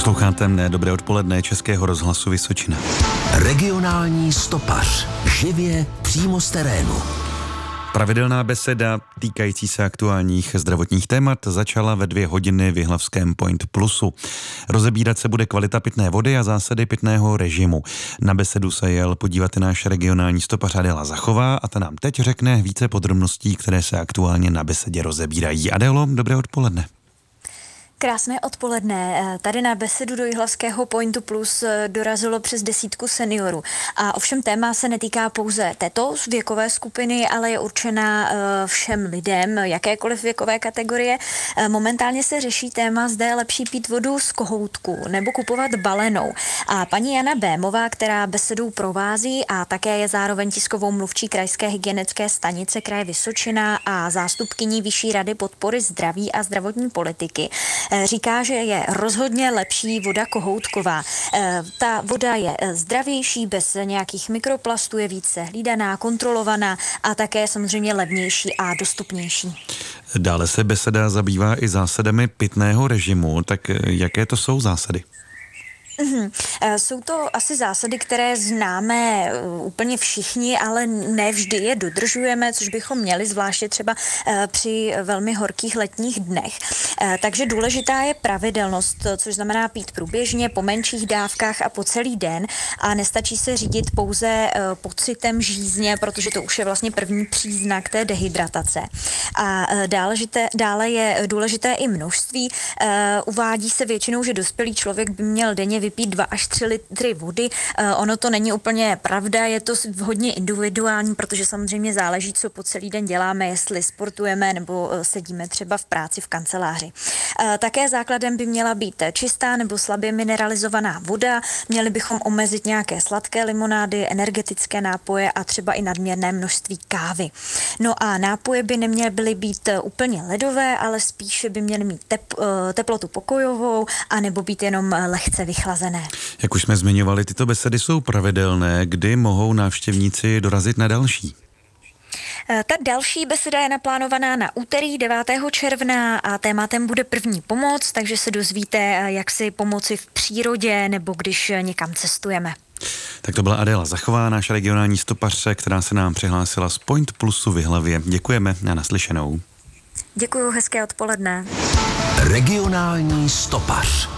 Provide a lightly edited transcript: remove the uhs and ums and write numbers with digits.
Posloucháte mne Dobré odpoledne Českého rozhlasu Vysočina. Regionální stopař. Živě přímo z terénu. Pravidelná beseda týkající se aktuálních zdravotních témat začala ve 2 hodiny v jihlavském Point Plusu. Rozebírat se bude kvalita pitné vody a zásady pitného režimu. Na besedu se jel podívat i náš regionální stopař Adéla Zachová a ta nám teď řekne více podrobností, které se aktuálně na besedě rozebírají. Adélo, dobré odpoledne. Krásné odpoledne. Tady na besedu do jihlavského Pointu Plus dorazilo přes 10 seniorů. A ovšem téma se netýká pouze této věkové skupiny, ale je určená všem lidem, jakékoliv věkové kategorie. Momentálně se řeší téma, zda je lepší pít vodu z kohoutku nebo kupovat balenou. A paní Jana Bémová, která besedou provází a také je zároveň tiskovou mluvčí krajské hygienické stanice kraje Vysočina a zástupkyní Vyšší rady podpory zdraví a zdravotní politiky, říká, že je rozhodně lepší voda kohoutková. Ta voda je zdravější, bez nějakých mikroplastů, je více hlídaná, kontrolovaná a také samozřejmě levnější a dostupnější. Dále se beseda zabývá i zásadami pitného režimu. Tak jaké to jsou zásady? Jsou to asi zásady, které známe úplně všichni, ale ne vždy je dodržujeme, což bychom měli, zvláště třeba při velmi horkých letních dnech. Takže důležitá je pravidelnost, což znamená pít průběžně, po menších dávkách a po celý den a nestačí se řídit pouze pocitem žízně, protože to už je vlastně první příznak té dehydratace. A dále je důležité i množství. Uvádí se většinou, že dospělý člověk by měl denně vypít 2 až 3 litry vody. Ono to není úplně pravda, je to hodně individuální, protože samozřejmě záleží, co po celý den děláme, jestli sportujeme nebo sedíme třeba v práci v kanceláři. Také základem by měla být čistá nebo slabě mineralizovaná voda, měli bychom omezit nějaké sladké limonády, energetické nápoje a třeba i nadměrné množství kávy. No a nápoje by neměly být úplně ledové, ale spíše by měly mít teplotu pokojovou a nebo být jenom lehce vychlazené. Jak už jsme zmiňovali, tyto besedy jsou pravidelné. Kdy mohou návštěvníci dorazit na další? Ta další beseda je naplánovaná na úterý 9. června a tématem bude první pomoc, takže se dozvíte, jak si pomoci v přírodě nebo když někam cestujeme. Tak to byla Adéla Zachová, náš regionální stopař, která se nám přihlásila z Point Plusu v Jihlavě. Děkujeme a naslyšenou. Děkuju, hezké odpoledne. Regionální stopař.